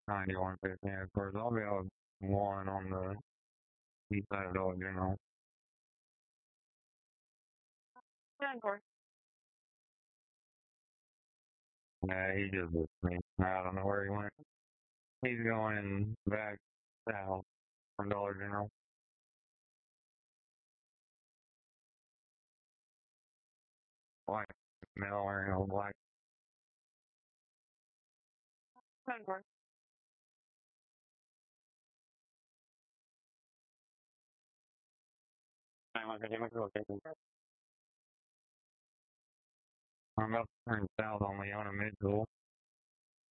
9150. Of course, I'll be out one on the east side of Dollar General. Yeah, of course. Yeah, he just with me. I don't know where he went. He's going back south from Dollar General. Black male wearing all black. Yeah, of course. I'm academic location. I'm about to turn south on Leona Midtool.